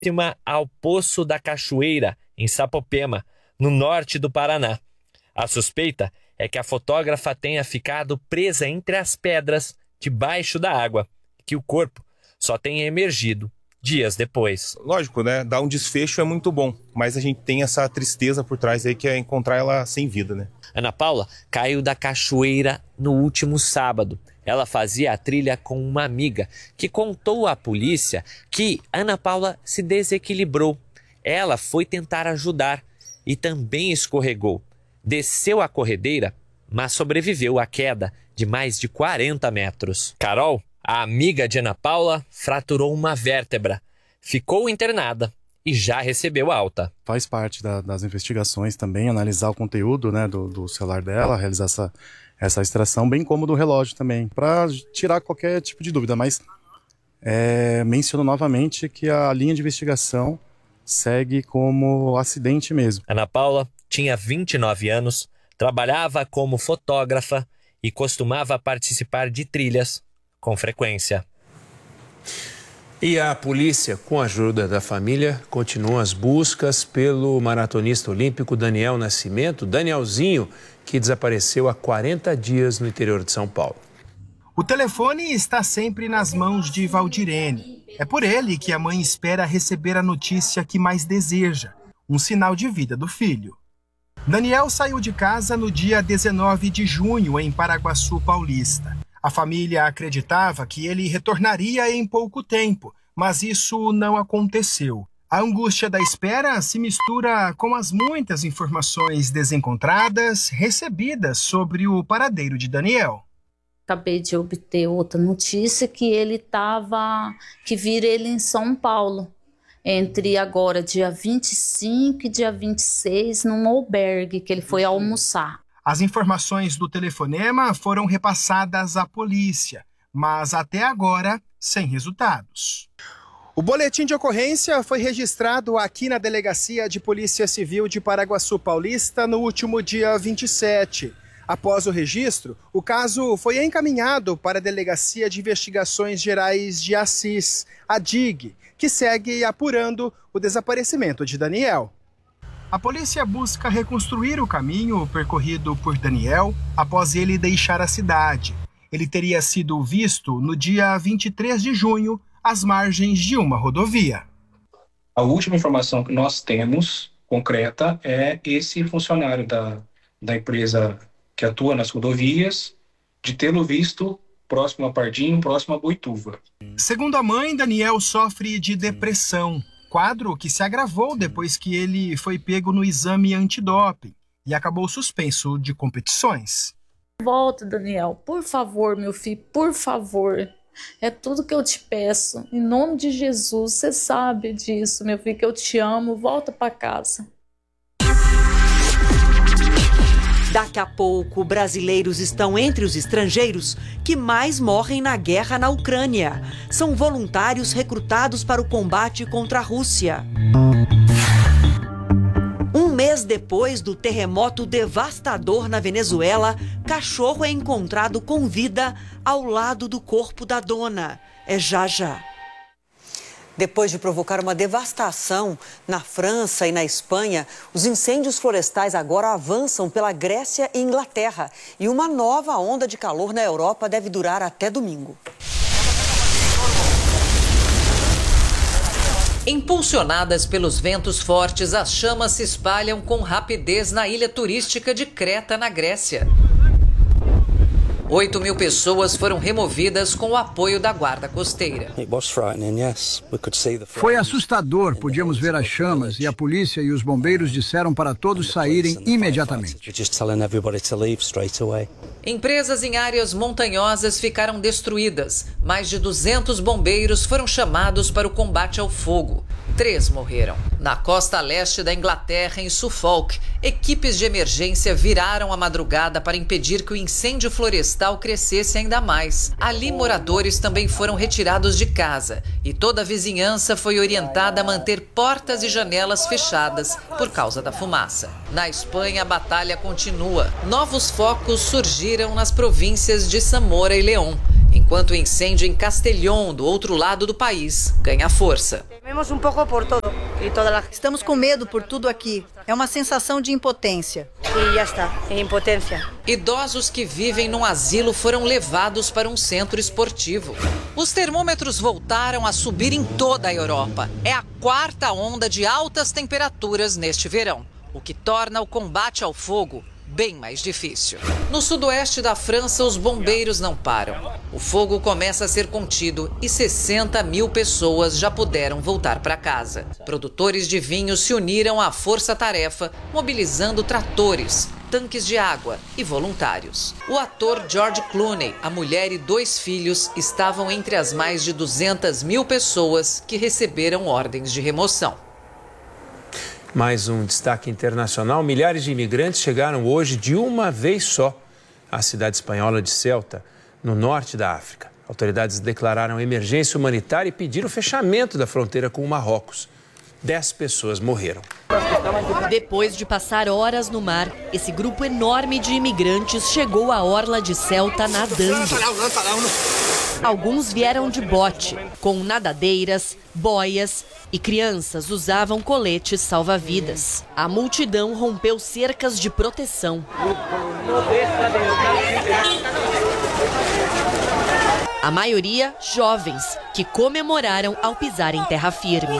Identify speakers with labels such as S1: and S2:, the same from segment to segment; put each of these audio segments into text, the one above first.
S1: ao Poço da Cachoeira, em Sapopema, no norte do Paraná. A suspeita é que a fotógrafa tenha ficado presa entre as pedras debaixo da água, que o corpo só tenha emergido dias depois.
S2: Lógico, né? Dar um desfecho é muito bom, mas a gente tem essa tristeza por trás aí, que é encontrar ela sem vida, né?
S1: Ana Paula caiu da cachoeira no último sábado. Ela fazia a trilha com uma amiga que contou à polícia que Ana Paula se desequilibrou. Ela foi tentar ajudar e também escorregou. Desceu a corredeira, mas sobreviveu à queda de mais de 40 metros. Carol, a amiga de Ana Paula, fraturou uma vértebra, ficou internada e já recebeu alta.
S3: Faz parte das investigações também, analisar o conteúdo, né, do celular dela, realizar essa extração, bem como do relógio também, para tirar qualquer tipo de dúvida. Mas menciono novamente que a linha de investigação segue como acidente mesmo.
S1: Ana Paula tinha 29 anos, trabalhava como fotógrafa e costumava participar de trilhas com frequência.
S4: E a polícia, com a ajuda da família, continua as buscas pelo maratonista olímpico Daniel Nascimento, Danielzinho, que desapareceu há 40 dias no interior de São Paulo.
S5: O telefone está sempre nas mãos de Valdirene. É por ele que a mãe espera receber a notícia que mais deseja, um sinal de vida do filho. Daniel saiu de casa no dia 19 de junho, em Paraguaçu Paulista. A família acreditava que ele retornaria em pouco tempo, mas isso não aconteceu. A angústia da espera se mistura com as muitas informações desencontradas recebidas sobre o paradeiro de Daniel.
S6: Acabei de obter outra notícia que vira ele em São Paulo, entre agora dia 25 e dia 26, num albergue que ele foi almoçar.
S5: As informações do telefonema foram repassadas à polícia, mas até agora sem resultados. O boletim de ocorrência foi registrado aqui na Delegacia de Polícia Civil de Paraguaçu Paulista no último dia 27. Após o registro, o caso foi encaminhado para a Delegacia de Investigações Gerais de Assis, a DIG, que segue apurando o desaparecimento de Daniel. A polícia busca reconstruir o caminho percorrido por Daniel após ele deixar a cidade. Ele teria sido visto no dia 23 de junho, às margens de uma rodovia.
S7: A última informação que nós temos, concreta, é esse funcionário da empresa que atua nas rodovias, de tê-lo visto próximo a Pardinho, próximo a Boituva.
S5: Segundo a mãe, Daniel sofre de depressão, quadro que se agravou depois que ele foi pego no exame antidoping e acabou suspenso de competições.
S6: Volta, Daniel, por favor, meu filho, por favor. É tudo que eu te peço. Em nome de Jesus, você sabe disso, meu filho, que eu te amo. Volta para casa.
S8: Daqui a pouco, brasileiros estão entre os estrangeiros que mais morrem na guerra na Ucrânia. São voluntários recrutados para o combate contra a Rússia. Um mês depois do terremoto devastador na Venezuela, cachorro é encontrado com vida ao lado do corpo da dona. É já já. Depois de provocar uma devastação na França e na Espanha, os incêndios florestais agora avançam pela Grécia e Inglaterra. E uma nova onda de calor na Europa deve durar até domingo.
S9: Impulsionadas pelos ventos fortes, as chamas se espalham com rapidez na ilha turística de Creta, na Grécia. 8.000 pessoas foram removidas com o apoio da Guarda Costeira.
S10: Foi assustador, podíamos ver as chamas e a polícia e os bombeiros disseram para todos saírem imediatamente.
S9: Empresas em áreas montanhosas ficaram destruídas. Mais de 200 bombeiros foram chamados para o combate ao fogo. 3 morreram. Na costa leste da Inglaterra, em Suffolk, equipes de emergência viraram a madrugada para impedir que o incêndio florestal crescesse ainda mais. Ali, moradores também foram retirados de casa e toda a vizinhança foi orientada a manter portas e janelas fechadas por causa da fumaça. Na Espanha, a batalha continua. Novos focos surgiram nas províncias de Zamora e León. enquanto o incêndio em Castellón, do outro lado do país, ganha força.
S11: Estamos com medo por tudo aqui. É uma sensação de impotência.
S12: E já está, é impotência.
S9: Idosos que vivem num asilo foram levados para um centro esportivo. Os termômetros voltaram a subir em toda a Europa. É a 4ª onda de altas temperaturas neste verão, o que torna o combate ao fogo bem mais difícil. No sudoeste da França, os bombeiros não param. O fogo começa a ser contido e 60 mil pessoas já puderam voltar para casa. Produtores de vinho se uniram à força-tarefa, mobilizando tratores, tanques de água e voluntários. O ator George Clooney, a mulher e 2 filhos estavam entre as mais de 200 mil pessoas que receberam ordens de remoção.
S4: Mais um destaque internacional. Milhares de imigrantes chegaram hoje de uma vez só à cidade espanhola de Ceuta, no norte da África. Autoridades declararam emergência humanitária e pediram o fechamento da fronteira com o Marrocos. 10 pessoas morreram.
S13: Depois de passar horas no mar, esse grupo enorme de imigrantes chegou à orla de Ceuta nadando. Alguns vieram de bote, com nadadeiras, boias e crianças usavam coletes salva-vidas. A multidão rompeu cercas de proteção. A maioria jovens, que comemoraram ao pisar em terra firme.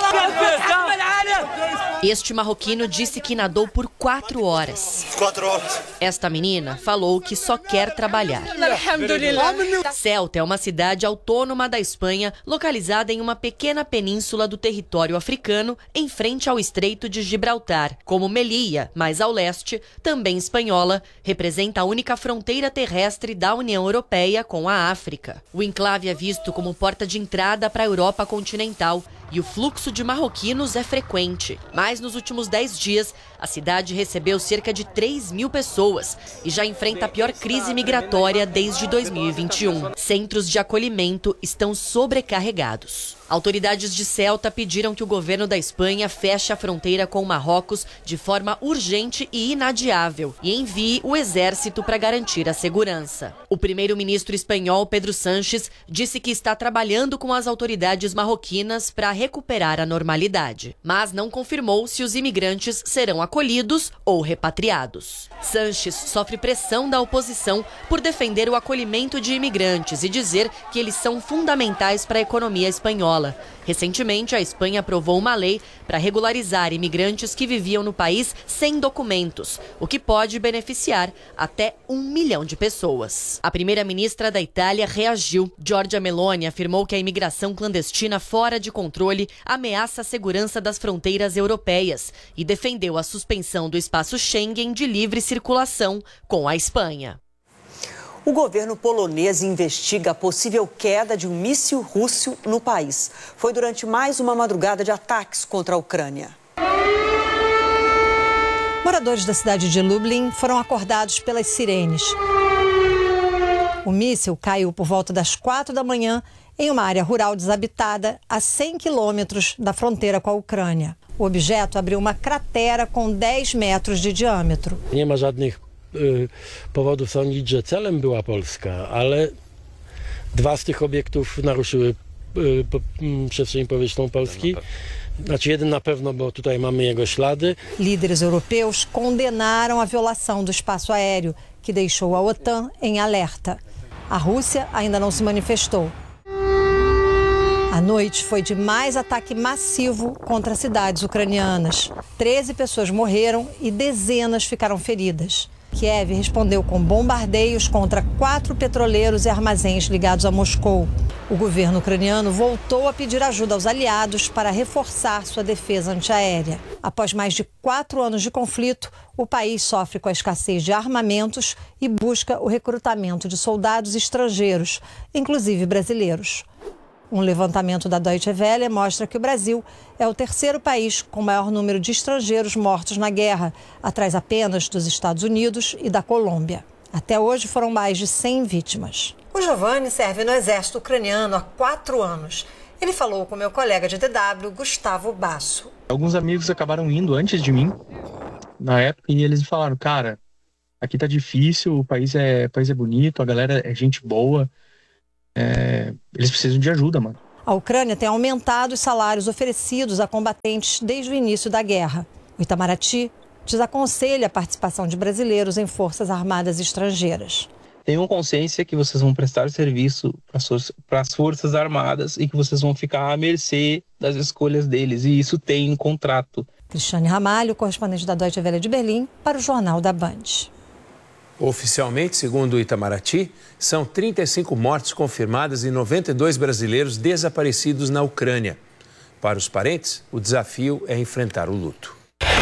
S13: Este marroquino disse que nadou por 4 horas.
S14: 4 horas.
S13: Esta menina falou que só quer trabalhar. Ceuta é uma cidade autônoma da Espanha, localizada em uma pequena península do território africano, em frente ao Estreito de Gibraltar. Como Melilla, mais ao leste, também espanhola, representa a única fronteira terrestre da União Europeia com a África. O enclave é visto como porta de entrada para a Europa continental, e o fluxo de marroquinos é frequente. Mas nos últimos 10 dias, a cidade recebeu cerca de 3 mil pessoas e já enfrenta a pior crise migratória desde 2021. Centros de acolhimento estão sobrecarregados. Autoridades de Ceuta pediram que o governo da Espanha feche a fronteira com Marrocos de forma urgente e inadiável e envie o exército para garantir a segurança. O primeiro-ministro espanhol, Pedro Sánchez, disse que está trabalhando com as autoridades marroquinas para recuperar a normalidade, mas não confirmou se os imigrantes serão acolhidos ou repatriados. Sánchez sofre pressão da oposição por defender o acolhimento de imigrantes e dizer que eles são fundamentais para a economia espanhola. Recentemente, a Espanha aprovou uma lei para regularizar imigrantes que viviam no país sem documentos, o que pode beneficiar até 1 milhão de pessoas. A primeira-ministra da Itália reagiu. Giorgia Meloni afirmou que a imigração clandestina fora de controle ameaça a segurança das fronteiras europeias e defendeu a suspensão do espaço Schengen de livre circulação com a Espanha.
S8: O governo polonês investiga a possível queda de um míssil russo no país. Foi durante mais uma madrugada de ataques contra a Ucrânia.
S15: Moradores da cidade de Lublin foram acordados pelas sirenes. O míssil caiu por volta das 4 da manhã em uma área rural desabitada a 100 quilômetros da fronteira com a Ucrânia. O objeto abriu uma cratera com 10 metros de diâmetro.
S16: Nie ma żadnych powodów sądzić, że celem była Polska, ale 2 z tych obiektów naruszyły przestrzeń powietrzną Polski. Znaczy jeden na pewno, bo tutaj mamy jego ślady.
S15: Líderes europeus condenaram a violação do espaço aéreo, que deixou a OTAN em alerta. A Rússia ainda não se manifestou. A noite foi de mais ataque massivo contra cidades ucranianas. 13 pessoas morreram e dezenas ficaram feridas. Kiev respondeu com bombardeios contra 4 petroleiros e armazéns ligados a Moscou. O governo ucraniano voltou a pedir ajuda aos aliados para reforçar sua defesa antiaérea. Após mais de 4 anos de conflito, o país sofre com a escassez de armamentos e busca o recrutamento de soldados estrangeiros, inclusive brasileiros. Um levantamento da Deutsche Welle mostra que o Brasil é o 3º país com maior número de estrangeiros mortos na guerra, atrás apenas dos Estados Unidos e da Colômbia. Até hoje foram mais de 100 vítimas. O Giovanni serve no exército ucraniano há 4 anos. Ele falou com meu colega de DW, Gustavo Basso.
S17: Alguns amigos acabaram indo antes de mim, na época, e eles me falaram, cara, aqui tá difícil, o país é bonito, a galera é gente boa, Eles precisam de ajuda, mano.
S15: A Ucrânia tem aumentado os salários oferecidos a combatentes desde o início da guerra. O Itamaraty desaconselha a participação de brasileiros em forças armadas estrangeiras.
S17: Tenham consciência que vocês vão prestar serviço para as forças armadas e que vocês vão ficar à mercê das escolhas deles, e isso tem em contrato.
S15: Cristiane Ramalho, correspondente da Deutsche Welle de Berlim, para o Jornal da Band.
S4: Oficialmente, segundo o Itamaraty, são 35 mortes confirmadas e 92 brasileiros desaparecidos na Ucrânia. Para os parentes, o desafio é enfrentar o luto.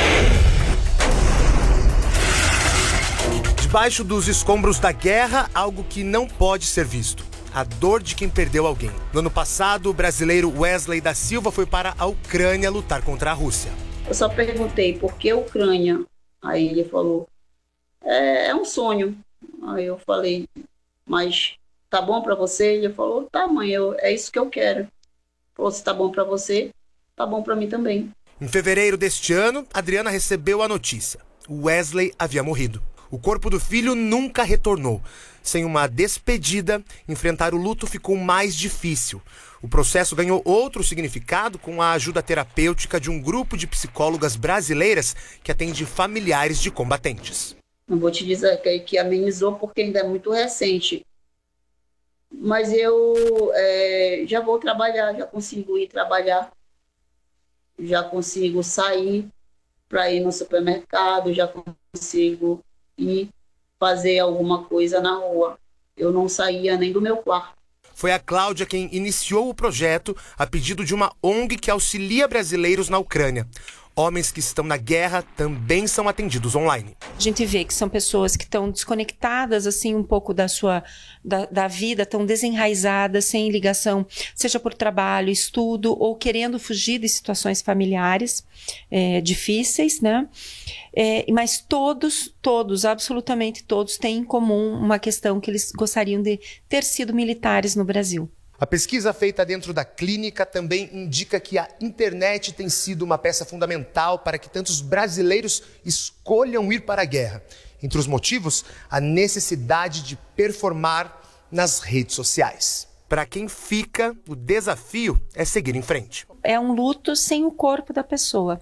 S14: Debaixo dos escombros da guerra, algo que não pode ser visto: a dor de quem perdeu alguém. No ano passado, o brasileiro Wesley da Silva foi para a Ucrânia lutar contra a Rússia.
S18: Eu só perguntei por que a Ucrânia. Aí ele falou, é um sonho. Aí eu falei, mas tá bom para você? Ele falou, tá, mãe, é isso que eu quero. Falou, se tá bom para você, tá bom para mim também.
S14: Em fevereiro deste ano, Adriana recebeu a notícia: o Wesley havia morrido. O corpo do filho nunca retornou. Sem uma despedida, enfrentar o luto ficou mais difícil. O processo ganhou outro significado com a ajuda terapêutica de um grupo de psicólogas brasileiras que atende familiares de combatentes.
S18: Não vou te dizer que amenizou porque ainda é muito recente. Mas eu já vou trabalhar, já consigo ir trabalhar. Já consigo sair para ir no supermercado, já consigo ir fazer alguma coisa na rua. Eu não saía nem do meu quarto.
S14: Foi a Cláudia quem iniciou o projeto a pedido de uma ONG que auxilia brasileiros na Ucrânia. Homens que estão na guerra também são atendidos online.
S19: A gente vê que são pessoas que estão desconectadas assim um pouco da vida, estão desenraizadas, sem ligação, seja por trabalho, estudo ou querendo fugir de situações familiares difíceis, né? Mas todos, absolutamente todos, têm em comum uma questão que eles gostariam de ter sido militares no Brasil.
S14: A pesquisa feita dentro da clínica também indica que a internet tem sido uma peça fundamental para que tantos brasileiros escolham ir para a guerra. Entre os motivos, a necessidade de performar nas redes sociais. Para quem fica, o desafio é seguir em frente.
S19: É um luto sem o corpo da pessoa.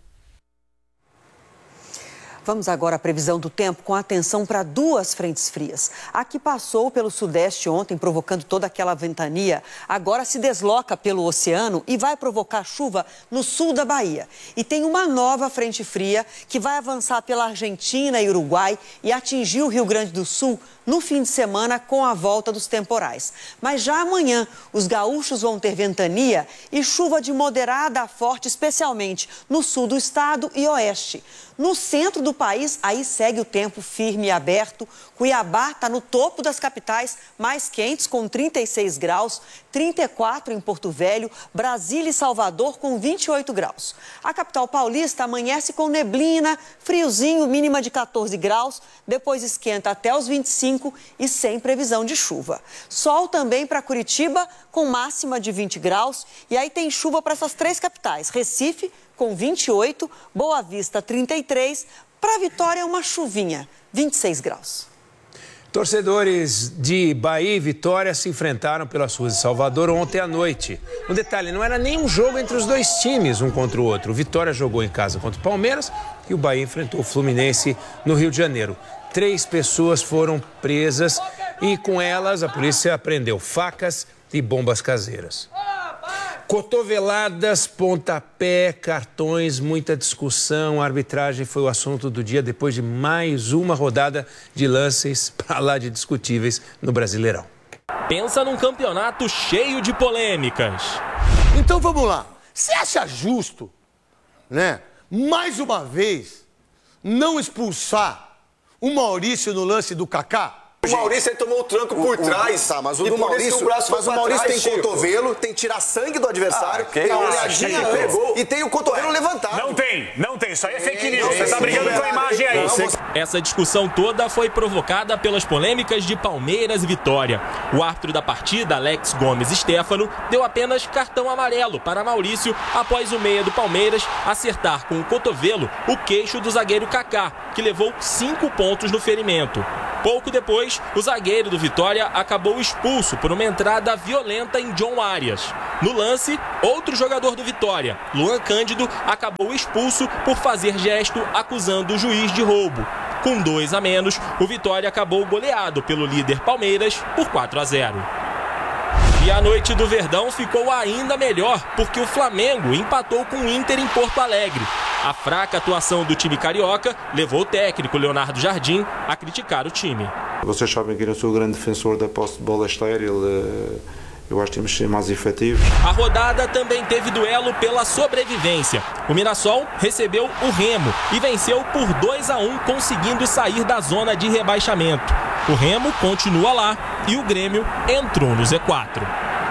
S8: Vamos agora à previsão do tempo, com atenção para duas frentes frias. A que passou pelo sudeste ontem, provocando toda aquela ventania, agora se desloca pelo oceano e vai provocar chuva no sul da Bahia. E tem uma nova frente fria que vai avançar pela Argentina e Uruguai e atingir o Rio Grande do Sul no fim de semana com a volta dos temporais. Mas já amanhã, os gaúchos vão ter ventania e chuva de moderada a forte, especialmente no sul do estado e oeste. No centro do país, aí segue o tempo firme e aberto. Cuiabá está no topo das capitais mais quentes, com 36 graus, 34 em Porto Velho, Brasília e Salvador com 28 graus. A capital paulista amanhece com neblina, friozinho, mínima de 14 graus, depois esquenta até os 25 e sem previsão de chuva. Sol também para Curitiba, com máxima de 20 graus, e aí tem chuva para essas três capitais, Recife, com 28, Boa Vista 33, para Vitória uma chuvinha, 26 graus.
S4: Torcedores de Bahia e Vitória se enfrentaram pelas ruas de Salvador ontem à noite. Um detalhe, não era nem um jogo entre os dois times, um contra o outro. O Vitória jogou em casa contra o Palmeiras e o Bahia enfrentou o Fluminense no Rio de Janeiro. 3 pessoas foram presas e com elas a polícia apreendeu facas e bombas caseiras. Cotoveladas, pontapé, cartões, muita discussão. A arbitragem foi o assunto do dia depois de mais uma rodada de lances para lá de discutíveis no Brasileirão.
S20: Pensa num campeonato cheio de polêmicas.
S21: Então vamos lá. Você acha justo, né, mais uma vez, não expulsar o Maurício no lance do Kaká?
S22: O Maurício ele tomou o tranco por trás.
S21: Tá, mas o do Maurício, tem cotovelo, tem que tirar sangue do adversário, tem a olhadinha e tem o cotovelo levantado.
S22: Não tem, isso aí é fake news. Você tá brigando com a imagem aí.
S20: Essa discussão toda foi provocada pelas polêmicas de Palmeiras e Vitória. O árbitro da partida, Alex Gomes Stefano, deu apenas cartão amarelo para Maurício após o meia do Palmeiras acertar com o cotovelo o queixo do zagueiro Kaká, que levou 5 pontos no ferimento. Pouco depois, o zagueiro do Vitória acabou expulso por uma entrada violenta em John Arias. No lance, outro jogador do Vitória, Luan Cândido, acabou expulso por fazer gesto acusando o juiz de roubo. Com 2 a menos, o Vitória acabou goleado pelo líder Palmeiras por 4-0. E a noite do Verdão ficou ainda melhor, porque o Flamengo empatou com o Inter em Porto Alegre. A fraca atuação do time carioca levou o técnico Leonardo Jardim a criticar o time.
S2: Vocês sabem que eu sou o grande defensor da posse de bola estéril. Eu acho que temos que ser mais efetivos.
S20: A rodada também teve duelo pela sobrevivência. O Mirassol recebeu o Remo e venceu por 2-1, conseguindo sair da zona de rebaixamento. O Remo continua lá e o Grêmio entrou no Z4.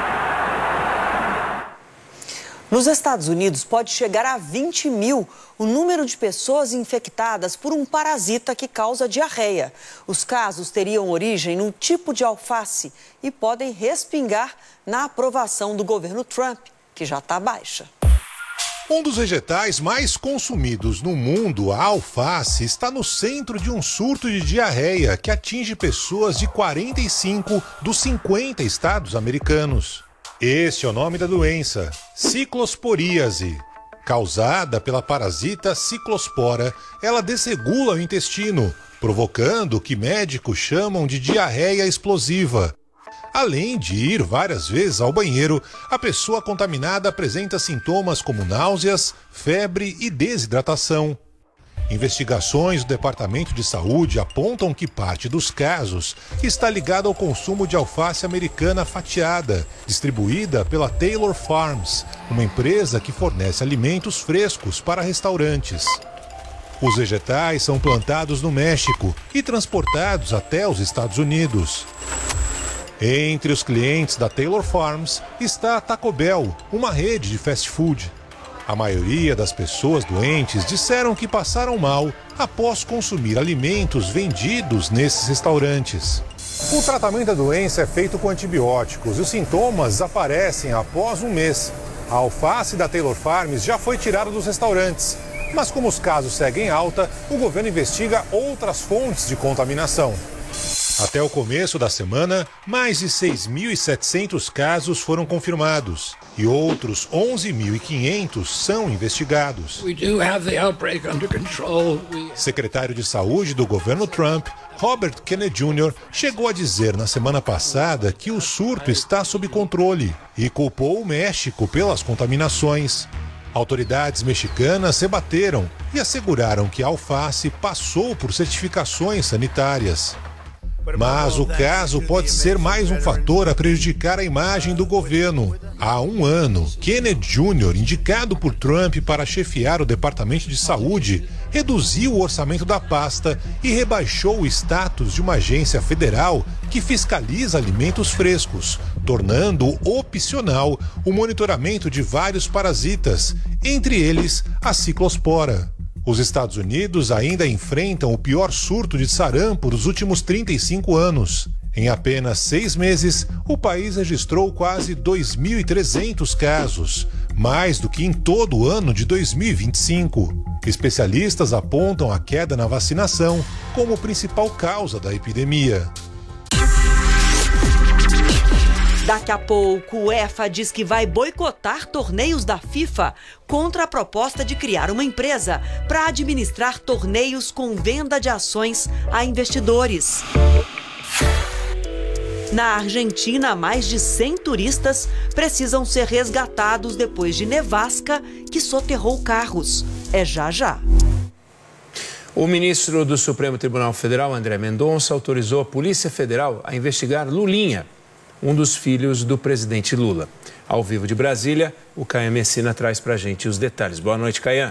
S8: Nos Estados Unidos, pode chegar a 20 mil o número de pessoas infectadas por um parasita que causa diarreia. Os casos teriam origem num tipo de alface e podem respingar na aprovação do governo Trump, que já está baixa.
S3: Um dos vegetais mais consumidos no mundo, a alface, está no centro de um surto de diarreia que atinge pessoas de 45 dos 50 estados americanos. Este é o nome da doença, ciclosporíase. Causada pela parasita ciclospora, ela desregula o intestino, provocando o que médicos chamam de diarreia explosiva. Além de ir várias vezes ao banheiro, a pessoa contaminada apresenta sintomas como náuseas, febre e desidratação. Investigações do Departamento de Saúde apontam que parte dos casos está ligada ao consumo de alface americana fatiada, distribuída pela Taylor Farms, uma empresa que fornece alimentos frescos para restaurantes. Os vegetais são plantados no México e transportados até os Estados Unidos. Entre os clientes da Taylor Farms está a Taco Bell, uma rede de fast food. A maioria das pessoas doentes disseram que passaram mal após consumir alimentos vendidos nesses restaurantes. O tratamento da doença é feito com antibióticos e os sintomas aparecem após um mês. A alface da Taylor Farms já foi tirada dos restaurantes, mas como os casos seguem alta, o governo investiga outras fontes de contaminação. Até o começo da semana, mais de 6.700 casos foram confirmados e outros 11.500 são investigados. Secretário de Saúde do governo Trump, Robert Kennedy Jr., chegou a dizer na semana passada que o surto está sob controle e culpou o México pelas contaminações. Autoridades mexicanas rebateram e asseguraram que a alface passou por certificações sanitárias. Mas o caso pode ser mais um fator a prejudicar a imagem do governo. Há um ano, Kennedy Jr., indicado por Trump para chefiar o Departamento de Saúde, reduziu o orçamento da pasta e rebaixou o status de uma agência federal que fiscaliza alimentos frescos, tornando opcional o monitoramento de vários parasitas, entre eles a ciclospora. Os Estados Unidos ainda enfrentam o pior surto de sarampo dos últimos 35 anos. Em apenas 6 meses, o país registrou quase 2.300 casos, mais do que em todo o ano de 2025. Especialistas apontam a queda na vacinação como principal causa da epidemia.
S8: Daqui a pouco, o UEFA diz que vai boicotar torneios da FIFA contra a proposta de criar uma empresa para administrar torneios com venda de ações a investidores. Na Argentina, mais de 100 turistas precisam ser resgatados depois de nevasca que soterrou carros. É já já.
S4: O ministro do Supremo Tribunal Federal, André Mendonça, autorizou a Polícia Federal a investigar Lulinha, um dos filhos do presidente Lula. Ao vivo de Brasília, o Caian Messina traz pra gente os detalhes. Boa noite, Caian.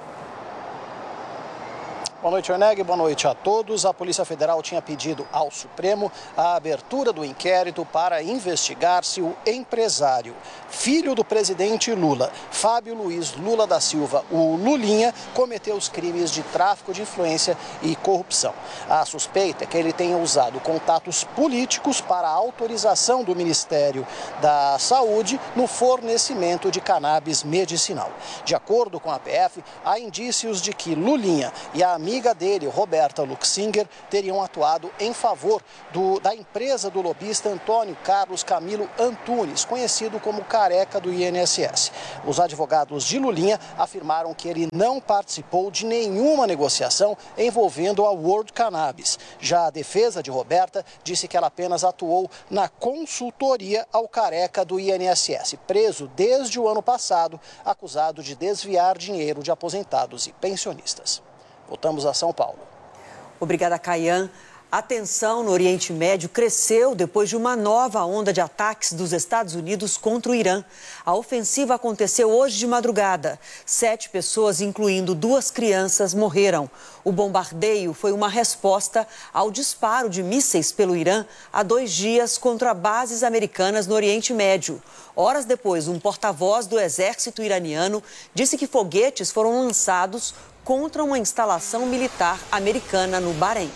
S23: Boa noite, Orneg. Boa noite a todos. A Polícia Federal tinha pedido ao Supremo a abertura do inquérito para investigar se o empresário, filho do presidente Lula, Fábio Luiz Lula da Silva, o Lulinha, cometeu os crimes de tráfico de influência e corrupção. A suspeita é que ele tenha usado contatos políticos para a autorização do Ministério da Saúde no fornecimento de cannabis medicinal. De acordo com a PF, há indícios de que Lulinha e a amiga dele, Roberta Luxinger, teriam atuado em favor da empresa do lobista Antônio Carlos Camilo Antunes, conhecido como Careca do INSS. Os advogados de Lulinha afirmaram que ele não participou de nenhuma negociação envolvendo a World Cannabis. Já a defesa de Roberta disse que ela apenas atuou na consultoria ao Careca do INSS, preso desde o ano passado, acusado de desviar dinheiro de aposentados e pensionistas. Voltamos a São Paulo.
S8: Obrigada, Caian. A tensão no Oriente Médio cresceu depois de uma nova onda de ataques dos Estados Unidos contra o Irã. A ofensiva aconteceu hoje de madrugada. 7 pessoas, incluindo 2 crianças, morreram. O bombardeio foi uma resposta ao disparo de mísseis pelo Irã há 2 dias contra bases americanas no Oriente Médio. Horas depois, um porta-voz do exército iraniano disse que foguetes foram lançados contra uma instalação militar americana no Bahrein.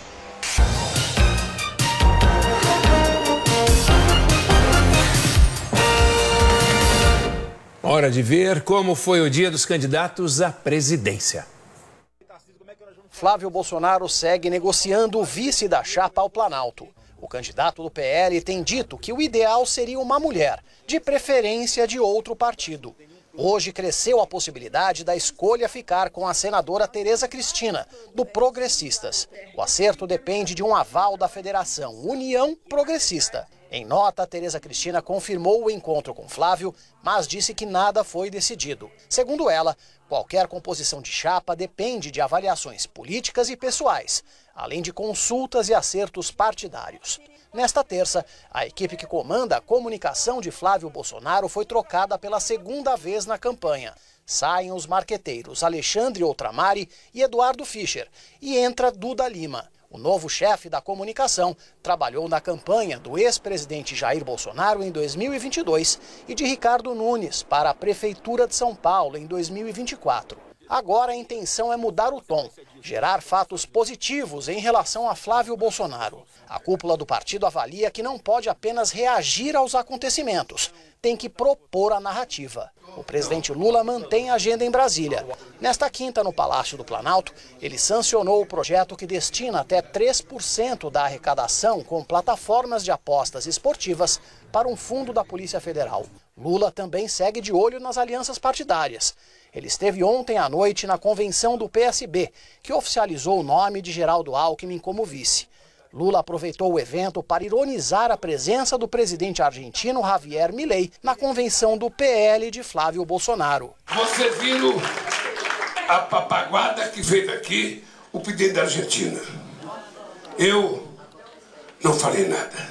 S4: Hora de ver como foi o dia dos candidatos à presidência.
S23: Flávio Bolsonaro segue negociando o vice da chapa ao Planalto. O candidato do PL tem dito que o ideal seria uma mulher, de preferência de outro partido. Hoje cresceu a possibilidade da escolha ficar com a senadora Tereza Cristina, do Progressistas. O acerto depende de um aval da Federação União Progressista. Em nota, Tereza Cristina confirmou o encontro com Flávio, mas disse que nada foi decidido. Segundo ela, qualquer composição de chapa depende de avaliações políticas e pessoais, além de consultas e acertos partidários. Nesta terça, a equipe que comanda a comunicação de Flávio Bolsonaro foi trocada pela 2ª vez na campanha. Saem os marqueteiros Alexandre Outramari e Eduardo Fischer, e entra Duda Lima. O novo chefe da comunicação trabalhou na campanha do ex-presidente Jair Bolsonaro em 2022 e de Ricardo Nunes para a Prefeitura de São Paulo em 2024. Agora a intenção é mudar o tom, gerar fatos positivos em relação a Flávio Bolsonaro. A cúpula do partido avalia que não pode apenas reagir aos acontecimentos, tem que propor a narrativa. O presidente Lula mantém a agenda em Brasília. Nesta quinta, no Palácio do Planalto, ele sancionou o projeto que destina até 3% da arrecadação com plataformas de apostas esportivas para um fundo da Polícia Federal. Lula também segue de olho nas alianças partidárias. Ele esteve ontem à noite na convenção do PSB, que oficializou o nome de Geraldo Alckmin como vice. Lula aproveitou o evento para ironizar a presença do presidente argentino Javier Milei na convenção do PL de Flávio Bolsonaro.
S1: Vocês viram a papaguada que fez aqui o pedido da Argentina. Eu não falei nada,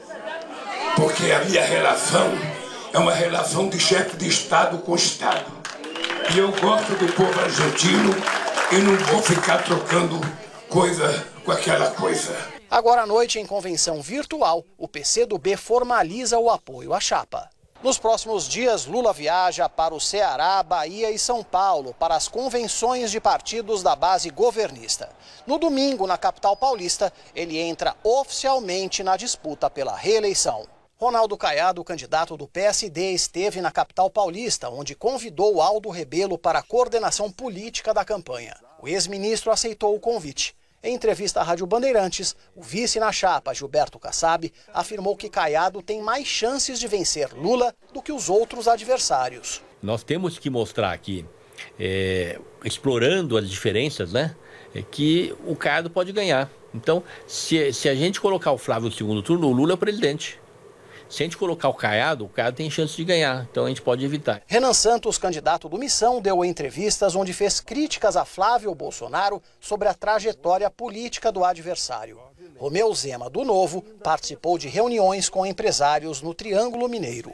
S1: porque a minha relação é uma relação de chefe de Estado com Estado. E eu gosto do povo argentino e não vou ficar trocando coisa com aquela coisa.
S23: Agora à noite, em convenção virtual, o PCdoB formaliza o apoio à chapa. Nos próximos dias, Lula viaja para o Ceará, Bahia e São Paulo para as convenções de partidos da base governista. No domingo, na capital paulista, ele entra oficialmente na disputa pela reeleição. Ronaldo Caiado, candidato do PSD, esteve na capital paulista, onde convidou Aldo Rebelo para a coordenação política da campanha. O ex-ministro aceitou o convite. Em entrevista à Rádio Bandeirantes, o vice na chapa, Gilberto Kassab, afirmou que Caiado tem mais chances de vencer Lula do que os outros adversários.
S5: Nós temos que mostrar aqui, explorando as diferenças, que o Caiado pode ganhar. Então, se a gente colocar o Flávio no segundo turno, o Lula é o presidente. Se a gente colocar o Caiado tem chance de ganhar, então a gente pode evitar.
S23: Renan Santos, candidato do Missão, deu entrevistas onde fez críticas a Flávio Bolsonaro sobre a trajetória política do adversário. Romeu Zema, do Novo, participou de reuniões com empresários no Triângulo Mineiro.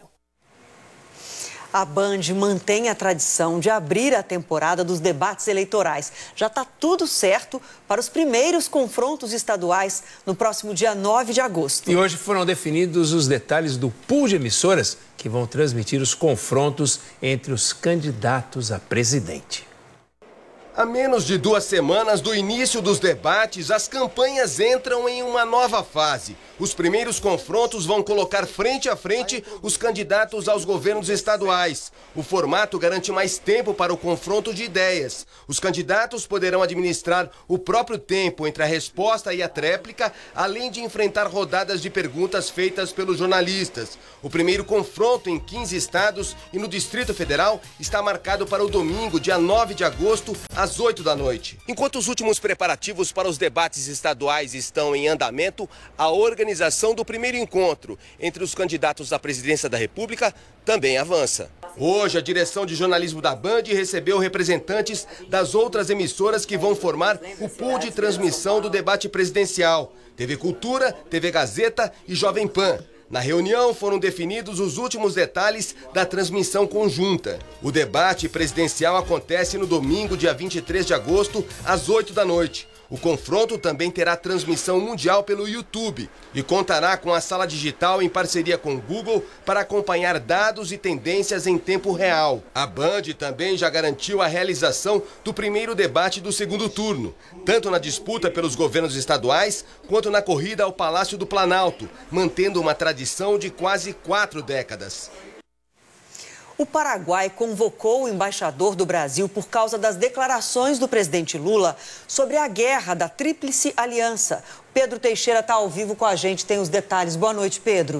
S8: A Band mantém a tradição de abrir a temporada dos debates eleitorais. Já está tudo certo para os primeiros confrontos estaduais no próximo dia 9 de agosto.
S4: E hoje foram definidos os detalhes do pool de emissoras que vão transmitir os confrontos entre os candidatos a presidente.
S7: A menos de 2 semanas do início dos debates, as campanhas entram em uma nova fase. Os primeiros confrontos vão colocar frente a frente os candidatos aos governos estaduais. O formato garante mais tempo para o confronto de ideias. Os candidatos poderão administrar o próprio tempo entre a resposta e a tréplica, além de enfrentar rodadas de perguntas feitas pelos jornalistas. O primeiro confronto em 15 estados e no Distrito Federal está marcado para o domingo, dia 9 de agosto, às 8 da noite. Enquanto os últimos preparativos para os debates estaduais estão em andamento, a organização do primeiro encontro entre os candidatos à presidência da República também avança. Hoje, a direção de jornalismo da Band recebeu representantes das outras emissoras que vão formar o pool de transmissão do debate presidencial: TV Cultura, TV Gazeta e Jovem Pan. Na reunião foram definidos os últimos detalhes da transmissão conjunta. O debate presidencial acontece no domingo, dia 23 de agosto, às 8 da noite. O confronto também terá transmissão mundial pelo YouTube e contará com a sala digital em parceria com o Google para acompanhar dados e tendências em tempo real. A Band também já garantiu a realização do primeiro debate do segundo turno, tanto na disputa pelos governos estaduais quanto na corrida ao Palácio do Planalto, mantendo uma tradição de quase 4 décadas.
S8: O Paraguai convocou o embaixador do Brasil por causa das declarações do presidente Lula sobre a guerra da Tríplice Aliança. Pedro Teixeira está ao vivo com a gente, tem os detalhes. Boa noite, Pedro.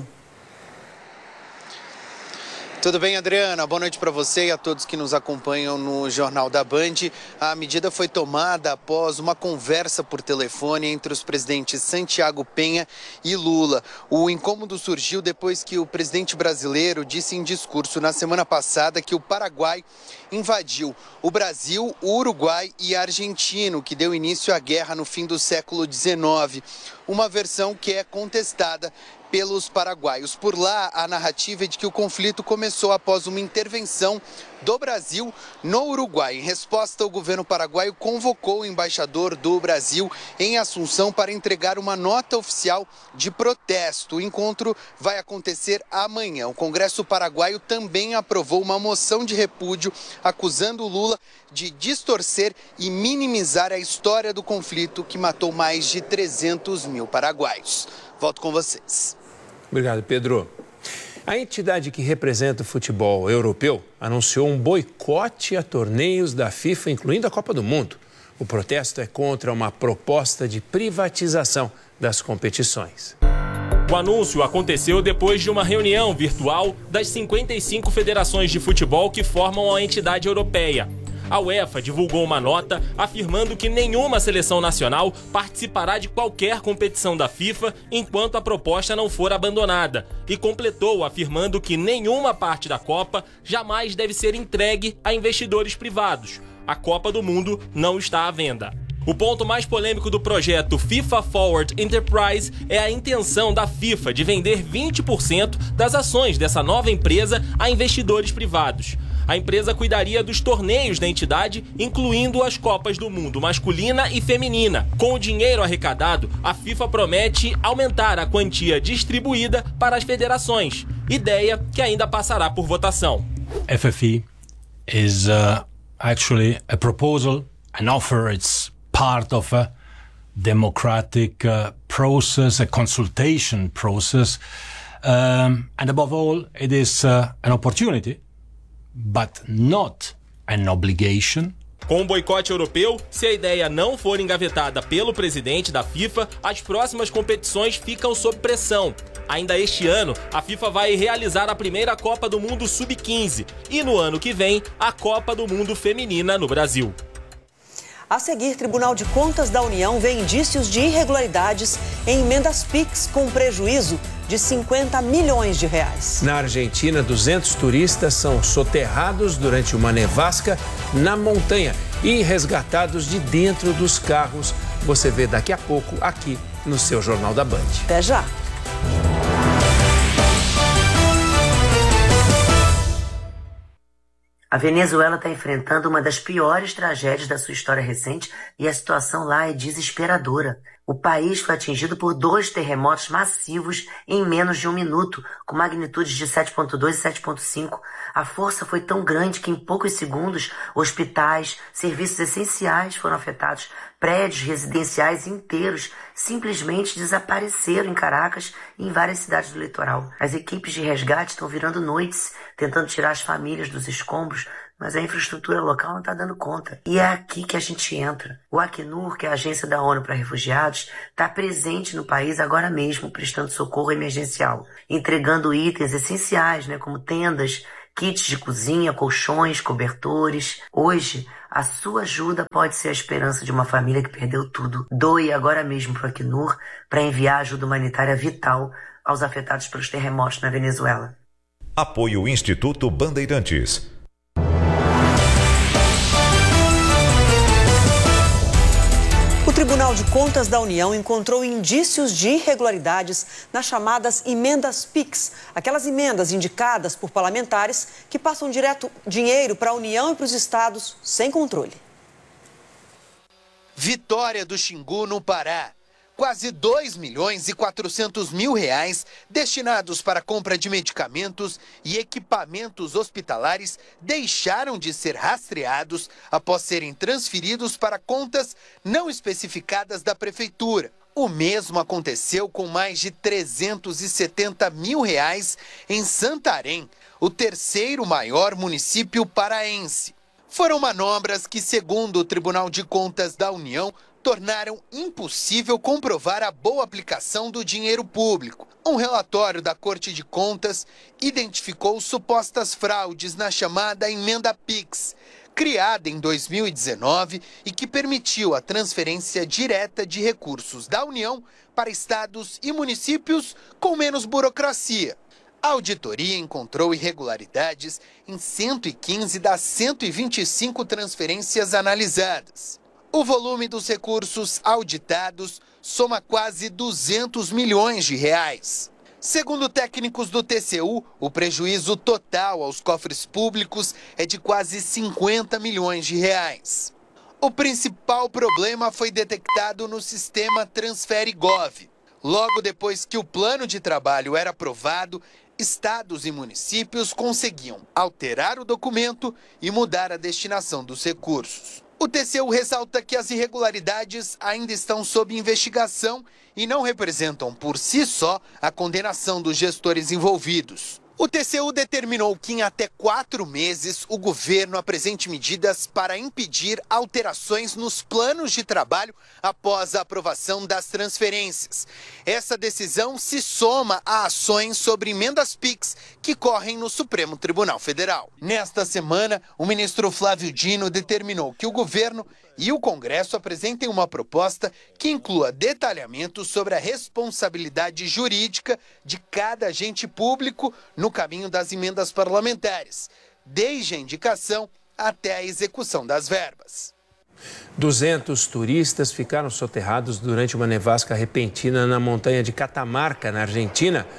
S6: Tudo bem, Adriana? Boa noite para você e a todos que nos acompanham no Jornal da Band. A medida foi tomada após uma conversa por telefone entre os presidentes Santiago Penha e Lula. O incômodo surgiu depois que o presidente brasileiro disse em discurso na semana passada que o Paraguai invadiu o Brasil, o Uruguai e a Argentina, que deu início à guerra no fim do século XIX. Uma versão que é contestada pelos paraguaios. Por lá, a narrativa é de que o conflito começou após uma intervenção do Brasil no Uruguai. Em resposta, o governo paraguaio convocou o embaixador do Brasil em Assunção para entregar uma nota oficial de protesto. O encontro vai acontecer amanhã. O Congresso paraguaio também aprovou uma moção de repúdio acusando o Lula de distorcer e minimizar a história do conflito que matou mais de 300 mil paraguaios. Volto com vocês.
S4: Obrigado, Pedro. A entidade que representa o futebol europeu anunciou um boicote a torneios da FIFA, incluindo a Copa do Mundo. O protesto é contra uma proposta de privatização das competições.
S20: O anúncio aconteceu depois de uma reunião virtual das 55 federações de futebol que formam a entidade europeia. A UEFA divulgou uma nota afirmando que nenhuma seleção nacional participará de qualquer competição da FIFA enquanto a proposta não for abandonada, e completou afirmando que nenhuma parte da Copa jamais deve ser entregue a investidores privados. A Copa do Mundo não está à venda. O ponto mais polêmico do projeto FIFA Forward Enterprise é a intenção da FIFA de vender 20% das ações dessa nova empresa a investidores privados. A empresa cuidaria dos torneios da entidade, incluindo as Copas do Mundo masculina e feminina. Com o dinheiro arrecadado, a FIFA promete aumentar a quantia distribuída para as federações, ideia que ainda passará por votação.
S10: FFE is actually a proposal, an offer. It's part of a democratic process, a consultation process, and above all, it is an opportunity, but not an obligation.
S20: Com o boicote europeu, se a ideia não for engavetada pelo presidente da FIFA, as próximas competições ficam sob pressão. Ainda este ano, a FIFA vai realizar a primeira Copa do Mundo Sub-15 e no ano que vem, a Copa do Mundo Feminina no Brasil.
S8: A seguir, Tribunal de Contas da União vê indícios de irregularidades em emendas PIX com prejuízo de 50 milhões de reais.
S4: Na Argentina, 200 turistas são soterrados durante uma nevasca na montanha e resgatados de dentro dos carros. Você vê daqui a pouco aqui no seu Jornal da Band.
S8: Até já!
S11: A
S9: A Venezuela está enfrentando uma das piores tragédias da sua história recente e a situação lá é desesperadora. O país foi atingido por 2 terremotos massivos em menos de 1 minuto, com magnitudes de 7,2 e 7,5. A força foi tão grande que em poucos segundos, hospitais, serviços essenciais foram afetados. Prédios residenciais inteiros simplesmente desapareceram em Caracas e em várias cidades do litoral. As equipes de resgate estão virando noites, tentando tirar as famílias dos escombros, mas a infraestrutura local não está dando conta. E é aqui que a gente entra. O Acnur, que é a agência da ONU para refugiados, está presente no país agora mesmo, prestando socorro emergencial, entregando itens essenciais, como tendas, kits de cozinha, colchões, cobertores. Hoje, a sua ajuda pode ser a esperança de uma família que perdeu tudo. Doe agora mesmo para o Acnur para enviar ajuda humanitária vital aos afetados pelos terremotos na Venezuela.
S11: Apoio Instituto Bandeirantes.
S8: O Tribunal de Contas da União encontrou indícios de irregularidades nas chamadas emendas PIX, aquelas emendas indicadas por parlamentares que passam direto dinheiro para a União e para os estados sem controle.
S6: Vitória do Xingu, no Pará. Quase 2.400.000 reais destinados para a compra de medicamentos e equipamentos hospitalares deixaram de ser rastreados após serem transferidos para contas não especificadas da Prefeitura. O mesmo aconteceu com mais de 370 mil reais em Santarém, o terceiro maior município paraense. Foram manobras que, segundo o Tribunal de Contas da União, tornaram impossível comprovar a boa aplicação do dinheiro público. Um relatório da Corte de Contas identificou supostas fraudes na chamada emenda PIX, criada em 2019 e que permitiu a transferência direta de recursos da União para estados e municípios com menos burocracia. A auditoria encontrou irregularidades em 115 das 125 transferências analisadas. O volume dos recursos auditados soma quase 200 milhões de reais. Segundo técnicos do TCU, o prejuízo total aos cofres públicos é de quase 50 milhões de reais. O principal problema foi detectado no sistema Transfere-Gov. Logo depois que o plano de trabalho era aprovado, estados e municípios conseguiam alterar o documento e mudar a destinação dos recursos. O TCU ressalta que as irregularidades ainda estão sob investigação e não representam por si só a condenação dos gestores envolvidos. O TCU determinou que em até 4 meses o governo apresente medidas para impedir alterações nos planos de trabalho após a aprovação das transferências. Essa decisão se soma a ações sobre emendas PIX que correm no Supremo Tribunal Federal. Nesta semana, o ministro Flávio Dino determinou que o governo e o Congresso apresentem uma proposta que inclua detalhamentos sobre a responsabilidade jurídica de cada agente público no caminho das emendas parlamentares, desde a indicação até a execução das verbas.
S4: 200 turistas ficaram soterrados durante uma nevasca repentina na montanha de Catamarca, na Argentina,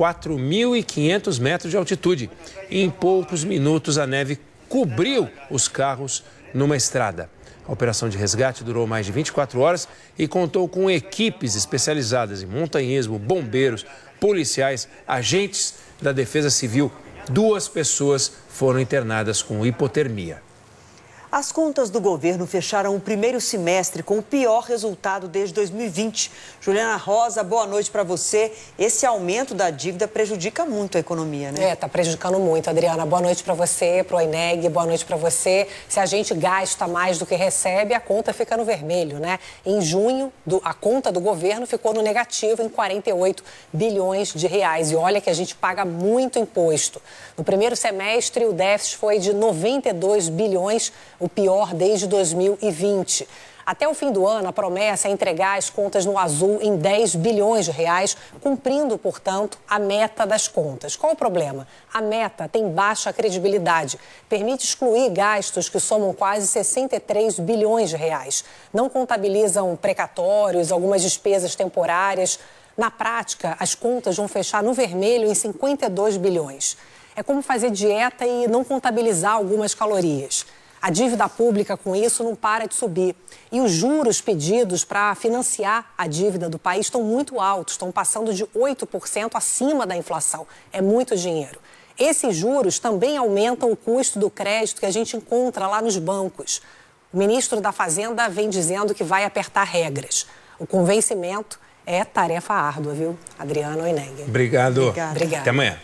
S4: 4.500 metros de altitude. E em poucos minutos a neve cobriu os carros numa estrada. A operação de resgate durou mais de 24 horas e contou com equipes especializadas em montanhismo, bombeiros, policiais, agentes da Defesa Civil. 2 pessoas foram internadas com hipotermia.
S8: As contas do governo fecharam o primeiro semestre com o pior resultado desde 2020. Juliana Rosa, boa noite para você. Esse aumento da dívida prejudica muito a economia, né?
S12: Tá prejudicando muito, Adriana. Boa noite para você, para o INEG, boa noite para você. Se a gente gasta mais do que recebe, a conta fica no vermelho, né? Em junho, a conta do governo ficou no negativo em 48 bilhões de reais. E olha que a gente paga muito imposto. No primeiro semestre, o déficit foi de 92 bilhões, o pior desde 2020. Até o fim do ano, a promessa é entregar as contas no azul em 10 bilhões de reais, cumprindo, portanto, a meta das contas. Qual o problema? A meta tem baixa credibilidade, permite excluir gastos que somam quase 63 bilhões de reais. Não contabilizam precatórios, algumas despesas temporárias. Na prática, as contas vão fechar no vermelho em 52 bilhões. É como fazer dieta e não contabilizar algumas calorias. A dívida pública, com isso, não para de subir. E os juros pedidos para financiar a dívida do país estão muito altos, estão passando de 8% acima da inflação. É muito dinheiro. Esses juros também aumentam o custo do crédito que a gente encontra lá nos bancos. O ministro da Fazenda vem dizendo que vai apertar regras. O convencimento é tarefa árdua, viu? Adriana Oineg.
S4: Obrigado.
S12: Obrigada.
S4: Até amanhã.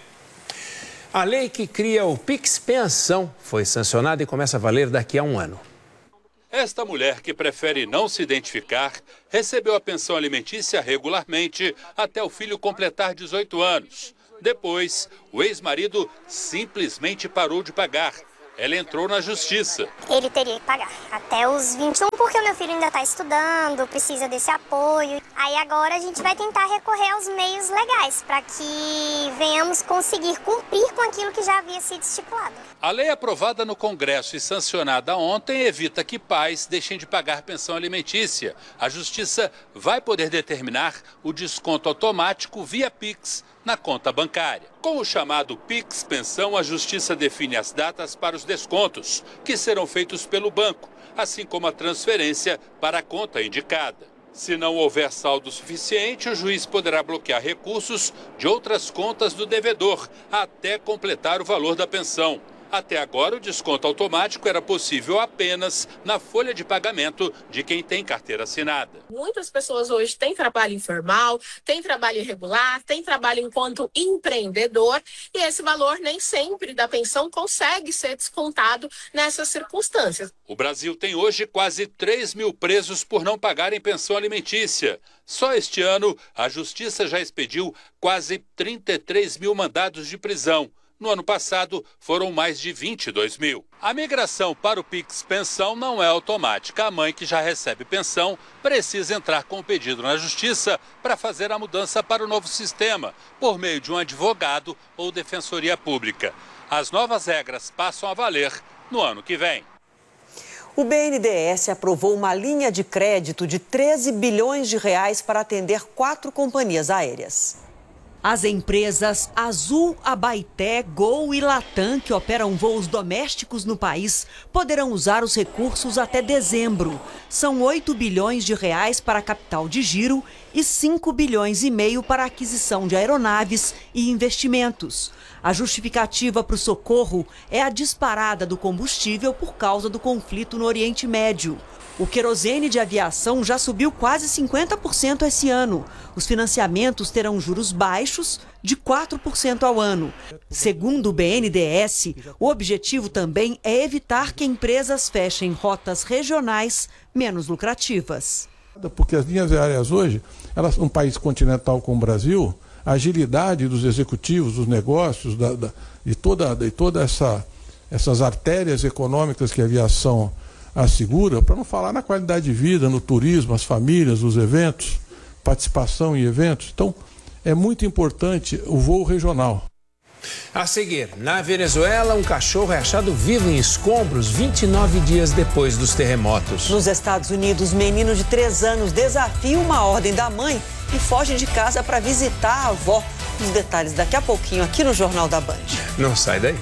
S4: A lei que cria o Pix Pensão foi sancionada e começa a valer daqui a um ano.
S13: Esta mulher, que prefere não se identificar, recebeu a pensão alimentícia regularmente até o filho completar 18 anos. Depois, o ex-marido simplesmente parou de pagar. Ela entrou na justiça.
S16: Ele teria que pagar até os 21, porque o meu filho ainda está estudando, precisa desse apoio. Aí agora a gente vai tentar recorrer aos meios legais para que venhamos conseguir cumprir com aquilo que já havia sido estipulado.
S13: A lei aprovada no Congresso e sancionada ontem evita que pais deixem de pagar pensão alimentícia. A Justiça vai poder determinar o desconto automático via Pix na conta bancária. Com o chamado Pix Pensão, a Justiça define as datas para os descontos, que serão feitos pelo banco, assim como a transferência para a conta indicada. Se não houver saldo suficiente, o juiz poderá bloquear recursos de outras contas do devedor, até completar o valor da pensão. Até agora, o desconto automático era possível apenas na folha de pagamento de quem tem carteira assinada.
S17: Muitas pessoas hoje têm trabalho informal, têm trabalho irregular, têm trabalho enquanto empreendedor e esse valor nem sempre da pensão consegue ser descontado nessas circunstâncias.
S13: O Brasil tem hoje quase 3 mil presos por não pagarem pensão alimentícia. Só este ano, a Justiça já expediu quase 33 mil mandados de prisão. No ano passado, foram mais de 22 mil. A migração para o Pix Pensão não é automática. A mãe que já recebe pensão precisa entrar com o pedido na Justiça para fazer a mudança para o novo sistema, por meio de um advogado ou defensoria pública. As novas regras passam a valer no ano que vem.
S8: O BNDES aprovou uma linha de crédito de 13 bilhões de reais para atender 4 companhias aéreas. As empresas Azul, Abaeté, Gol e Latam, que operam voos domésticos no país, poderão usar os recursos até dezembro. São 8 bilhões de reais para capital de giro e 5 bilhões e meio para aquisição de aeronaves e investimentos. A justificativa para o socorro é a disparada do combustível por causa do conflito no Oriente Médio. O querosene de aviação já subiu quase 50% esse ano. Os financiamentos terão juros baixos, de 4% ao ano. Segundo o BNDES, o objetivo também é evitar que empresas fechem rotas regionais menos lucrativas.
S24: Porque as linhas aéreas hoje, elas, num país continental como o Brasil, a agilidade dos executivos, dos negócios, de toda essas artérias econômicas que a aviação assegura, para não falar na qualidade de vida, no turismo, as famílias, os eventos, participação em eventos. Então, é muito importante o voo regional.
S4: A seguir, na Venezuela, um cachorro é achado vivo em escombros 29 dias depois dos terremotos.
S8: Nos Estados Unidos, menino de 3 anos desafia uma ordem da mãe e foge de casa para visitar a avó. Os detalhes daqui a pouquinho aqui no Jornal da Band.
S4: Não sai daí.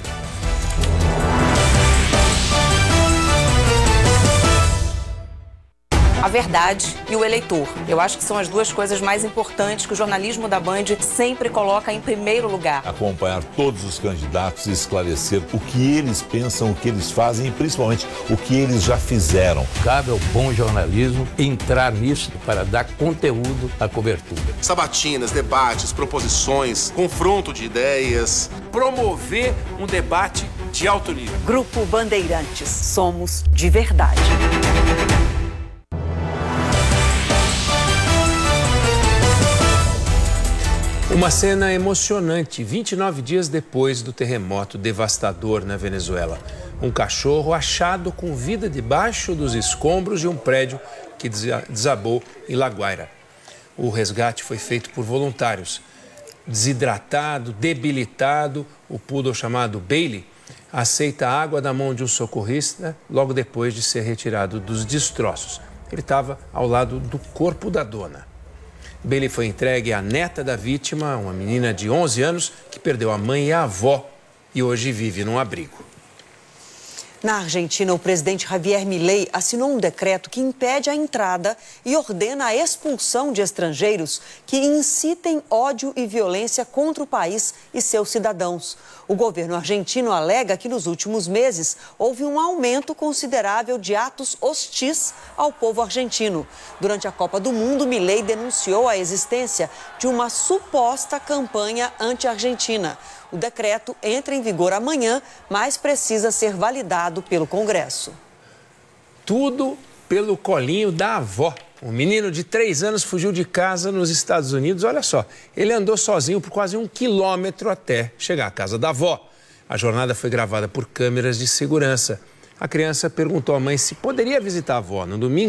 S25: A verdade e o eleitor. Eu acho que são as duas coisas mais importantes que o jornalismo da Band sempre coloca em primeiro lugar.
S26: Acompanhar todos os candidatos e esclarecer o que eles pensam, o que eles fazem e principalmente o que eles já fizeram.
S27: Cabe ao bom jornalismo entrar nisso para dar conteúdo à cobertura.
S28: Sabatinas, debates, proposições, confronto de ideias.
S29: Promover um debate de alto nível.
S8: Grupo Bandeirantes. Somos de verdade.
S4: Uma cena emocionante, 29 dias depois do terremoto devastador na Venezuela. Um cachorro achado com vida debaixo dos escombros de um prédio que desabou em La Guaira. O resgate foi feito por voluntários. Desidratado, debilitado, o poodle chamado Bailey aceita a água da mão de um socorrista logo depois de ser retirado dos destroços. Ele estava ao lado do corpo da dona. Bailey foi entregue à neta da vítima, uma menina de 11 anos que perdeu a mãe e a avó e hoje vive num abrigo.
S8: Na Argentina, o presidente Javier Milei assinou um decreto que impede a entrada e ordena a expulsão de estrangeiros que incitem ódio e violência contra o país e seus cidadãos. O governo argentino alega que nos últimos meses houve um aumento considerável de atos hostis ao povo argentino. Durante a Copa do Mundo, Milei denunciou a existência de uma suposta campanha anti-argentina. O decreto entra em vigor amanhã, mas precisa ser validado pelo Congresso.
S4: Tudo pelo colinho da avó. Um menino de 3 anos fugiu de casa nos Estados Unidos. Olha só, ele andou sozinho por quase 1 quilômetro até chegar à casa da avó. A jornada foi gravada por câmeras de segurança. A criança perguntou à mãe se poderia visitar a avó no domingo.